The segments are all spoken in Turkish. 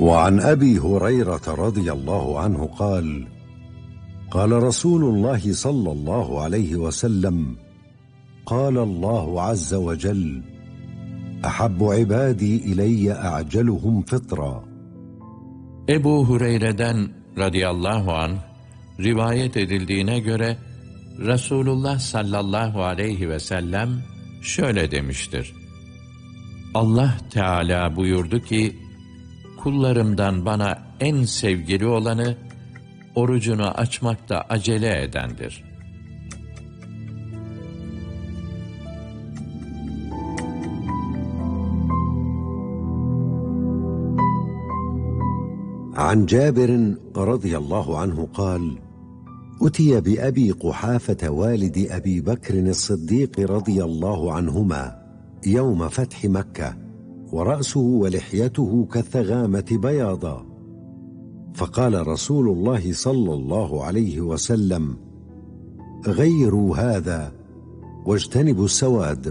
وعن أبي هريرة رضي الله عنه قال: قال رسول الله صلى الله عليه وسلم: قال الله عز وجل: أحب عبادي إلي أعجلهم فطرا. Ebu Hureyre'den radıyallahu anh rivayet edildiğine göre Resulullah sallallahu aleyhi ve sellem şöyle demiştir: Allah Teala buyurdu ki, kullarımdan bana en sevgili olanı, orucunu açmakta acele edendir. عن جابر رضي الله عنه قال: أتي بأبي قحافة والد أبي بكر الصديق رضي الله عنهما يوم فتح مكة، ورأسه ولحيته كالثغامة بياضا، فقال رسول الله صلى الله عليه وسلم: غيروا هذا واجتنبوا السواد.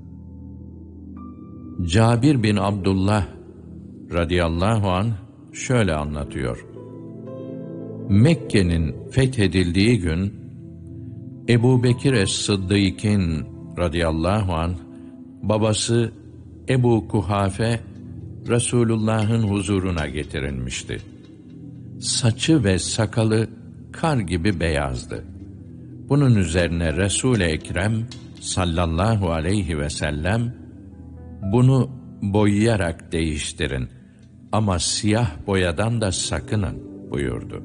Cabir bin Abdullah radıyallahu anh şöyle anlatıyor: Mekke'nin fethedildiği gün Ebu Bekir es-Sıddık'ın radıyallahu anh babası Ebu Kuhafe Resulullah'ın huzuruna getirilmişti. Saçı ve sakalı kar gibi beyazdı. Bunun üzerine Resul-i Ekrem sallallahu aleyhi ve sellem, bunu boyayarak değiştirin ama siyah boyadan da sakının buyurdu.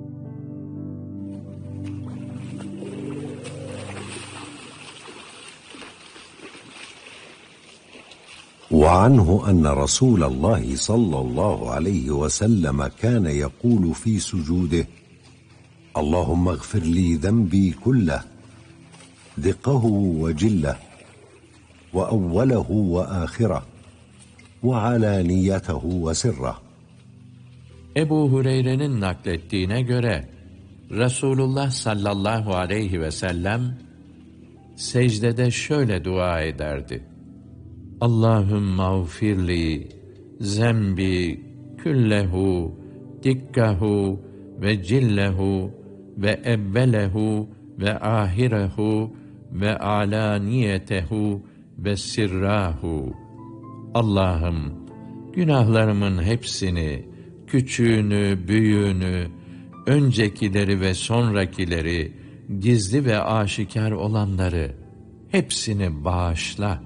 وعنه أن رسول الله صلى الله عليه وسلم كان يقول في سجوده: اللهم اغفر لي ذنبي كله، دقه وجله، وأوله وآخره، وعلانيته وسره. Ebu Hureyre'nin naklettiğine göre Resulullah sallallahu aleyhi ve sellem secdede şöyle dua ederdi: Allahümme gfirli zembi küllehu dikkahu ve cillehu ve evvelehu ve ahirehu ve alaniyetehu ve sirrahu. Allah'ım, günahlarımın hepsini, küçüğünü, büyüğünü, öncekileri ve sonrakileri, gizli ve aşikar olanları hepsini bağışla